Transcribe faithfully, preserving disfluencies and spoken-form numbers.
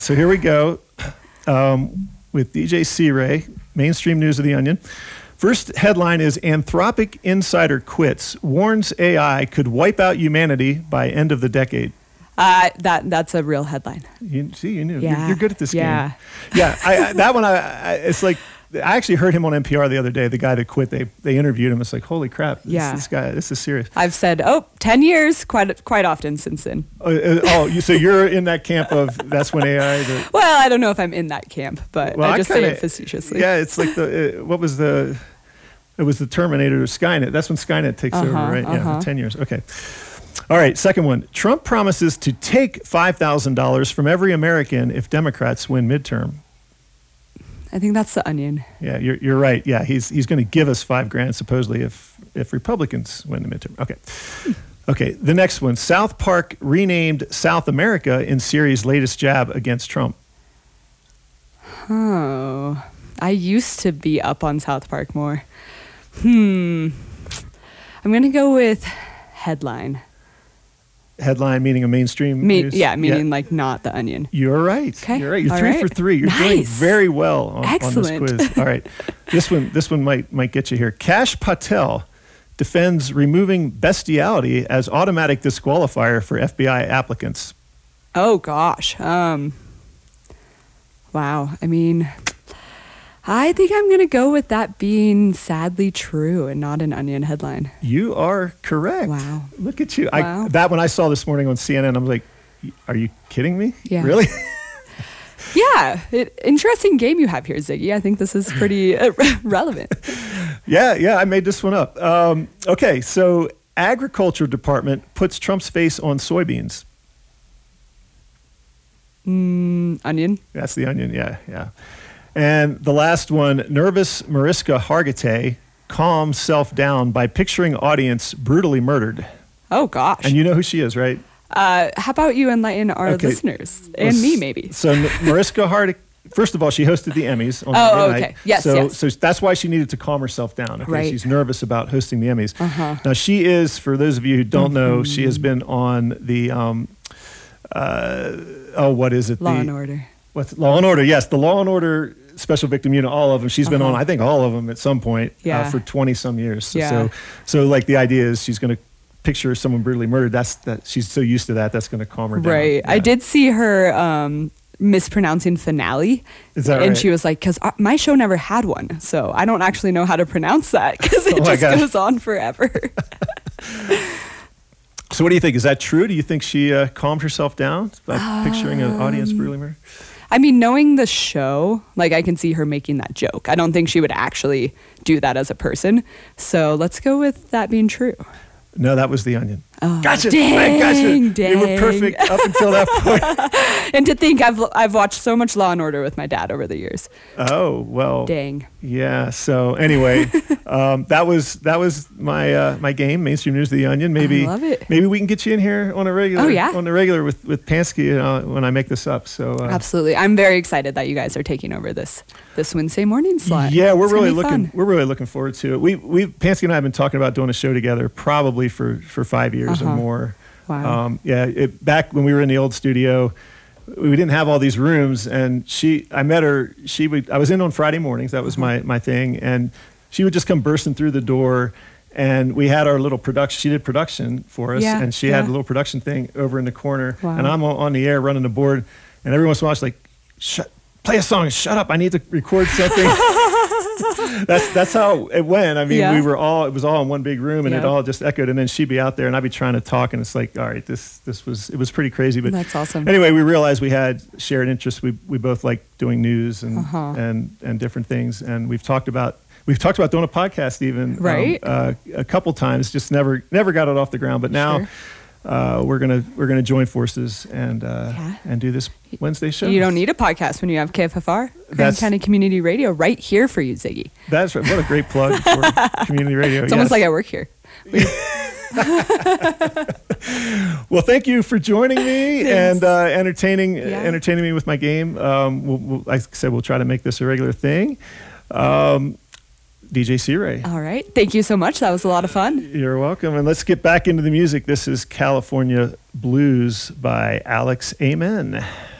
So here we go um, with D J C-Ray, mainstream news of The Onion. First headline is Anthropic Insider Quits, warns A I could wipe out humanity by end of the decade. Uh, that that's a real headline. You, see, you knew. Yeah. You're, you're good at this yeah. game. Yeah. I, I, that one, I, I, it's like, I actually heard him on N P R the other day, the guy that quit. They they interviewed him. It's like, holy crap, this, yeah. this guy, this is serious. I've said, oh, ten years, quite quite often since then. Uh, uh, oh, you, so you're in that camp of that's when A I... The, well, I don't know if I'm in that camp, but well, I just I kinda, say it facetiously. Yeah, it's like the, uh, what was the, it was the Terminator of Skynet. That's when Skynet takes uh-huh, over, right? Uh-huh. Yeah, ten years. Okay. All right, second one. Trump promises to take five thousand dollars from every American if Democrats win midterm. I think that's The Onion. Yeah, you're you're right. Yeah, he's he's going to give us five grand supposedly if if Republicans win the midterm. Okay, okay. The next one: South Park renamed South America in series' latest jab against Trump. Oh, I used to be up on South Park more. Hmm. I'm going to go with headline. Headline meaning a mainstream Me, news? yeah, meaning yeah. like not The Onion. You're right. Okay. You're right. You're All three right. for three. You're nice. doing very well on, on this Excellent. quiz. All right. This one this one might might get you here. Kash Patel defends removing bestiality as automatic disqualifier for F B I applicants. Oh gosh. Um Wow. I mean, I think I'm going to go with that being sadly true and not an Onion headline. You are correct. Wow. Look at you. Wow. I, that one I saw this morning on C N N, I'm like, are you kidding me? Yeah. Really? Yeah. It, interesting game you have here, Ziggy. I think this is pretty uh, relevant. Yeah, yeah, I made this one up. Um, okay, so Agriculture Department puts Trump's face on soybeans. Mm, onion? That's The Onion, yeah, yeah. And the last one, nervous Mariska Hargitay calms self down by picturing audience brutally murdered. Oh, gosh. And you know who she is, right? Uh, how about you enlighten our Okay. listeners and me, maybe? So N- Mariska Hargitay, first of all, she hosted the Emmys on Oh, Monday okay. night. Yes, so, yes. So that's why she needed to calm herself down. Okay? Right. She's nervous about hosting the Emmys. Uh-huh. Now, she is, for those of you who don't Mm-hmm. know, she has been on the, um, uh, oh, what is it? Law the, and Order. What's Law and Order? Yes, the Law and Order Special Victim Unit, all of them. She's been Uh-huh. on, I think, all of them at some point Yeah. uh, for twenty some years. So, Yeah. so, so, like, the idea is she's going to picture someone brutally murdered. That's that. She's so used to that. That's going to calm her down. Right. I Yeah. did see her um, mispronouncing finale. Is that and right? she was like, because my show never had one. So I don't actually know how to pronounce that because it Oh my just gosh. goes on forever. So, what do you think? Is that true? Do you think she uh, calmed herself down by picturing an audience brutally murdered? I mean, knowing the show, like I can see her making that joke. I don't think she would actually do that as a person. So let's go with that being true. No, that was The Onion. Oh, Gotcha. dang, I gotcha. dang. You were perfect up until that point. And to think I've I've watched so much Law and Order with my dad over the years. Oh, well. Dang. Yeah. So anyway, um, that was that was my uh, my game, Mainstream News of The Onion. Maybe I love it. maybe we can get you in here on a regular Oh, yeah? on the regular with with Pansky uh, when I make this up. So uh, Absolutely. I'm very excited that you guys are taking over this this Wednesday morning slot. Yeah, we're It's gonna really be looking fun. we're really looking forward to it. We we Pansky and I have been talking about doing a show together probably for for five years or Uh-huh. more. Wow. Um, yeah, it, back when we were in the old studio, we didn't have all these rooms, and she, I met her. She would, I was in on Friday mornings. That was Uh-huh. my my thing, and she would just come bursting through the door, and we had our little production. She did production for us, Yeah, and she had yeah. a little production thing over in the corner, Wow. and I'm on, on the air running the board, and every once in a while she's like, "Shut, play a song. Shut up. I need to record something." that's that's how it went. I mean, Yeah. we were all it was all in one big room, and it Yeah. all just echoed. And then she'd be out there, and I'd be trying to talk, and it's like, all right, this this was it was pretty crazy. But That's awesome. Anyway, we realized we had shared interests. We we both like doing news and Uh-huh. and and different things, and we've talked about. We've talked about doing a podcast even um, Right. uh, a couple times, just never never got it off the ground. But now Sure. uh, we're gonna we're gonna join forces and uh, Yeah. and do this Wednesday show. You don't need a podcast when you have K F F R, Grand That's- County Community Radio, right here for you, Ziggy. That's right. What a great plug for community radio. It's almost yes. like I work here. Well, thank you for joining me Thanks. and uh, entertaining Yeah. entertaining me with my game. Um, we'll, we'll, like I said, we'll try to make this a regular thing. Um, D J C-Ray, All right. Thank you so much. That was a lot of fun. you're welcome. And let's get back into the music. This is California Blues by Alex Amen.